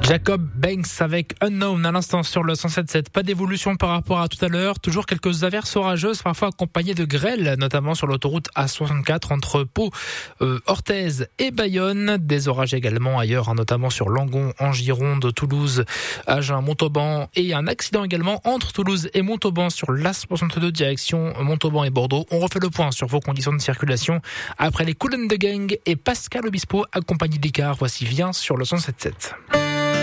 Jacob Banks avec Unknown à l'instant sur le 107.7. Pas d'évolution par rapport à tout à l'heure. Toujours quelques averses orageuses, parfois accompagnées de grêle, notamment sur l'autoroute A64 entre Pau, Orthez et Bayonne. Des orages également ailleurs, notamment sur Langon, en Gironde, Toulouse, Agen, Montauban. Et un accident également entre Toulouse et Montauban sur l'A62 direction Montauban et Bordeaux. On refait le point sur vos conditions de circulation après les Kool and the Gang et Pascal Obispo accompagné d'Icar. Voici Viens sur le 107.7.